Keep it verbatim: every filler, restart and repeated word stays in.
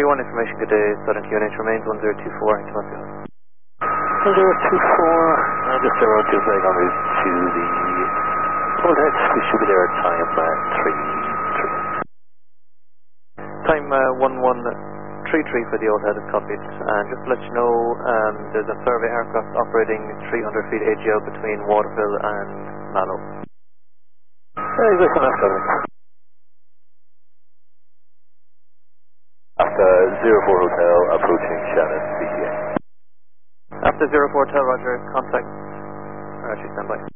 one information, good day, Southern Q N H remains one zero two four, into one zero. one zero two four, uh, just a road two flag on route to the Old Heads. We should be there at time uh, three three. Time uh, one one three three for the Old Head is copied. And just to let you know, um, there's a survey aircraft operating three hundred feet A G L between Waterville and Mallow. Hey, this one after After zero four Hotel, approaching Shannon, B T A. After zero four Hotel, Roger, contact. Actually, stand by.